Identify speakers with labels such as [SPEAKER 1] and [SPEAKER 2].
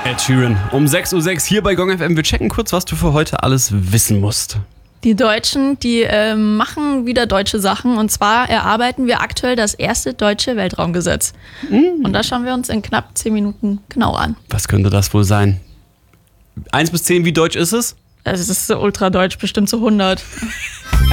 [SPEAKER 1] Ed Sheeran um 6:06 Uhr hier bei Gong FM. Wir checken kurz, was du für heute alles wissen musst.
[SPEAKER 2] Die Deutschen, die machen wieder deutsche Sachen. Und zwar erarbeiten wir aktuell das erste deutsche Weltraumgesetz. Und das schauen wir uns in knapp 10 Minuten genau an.
[SPEAKER 1] Was könnte das wohl sein? 1 bis 10, wie deutsch ist es?
[SPEAKER 2] Es ist so ultra deutsch, bestimmt so 100.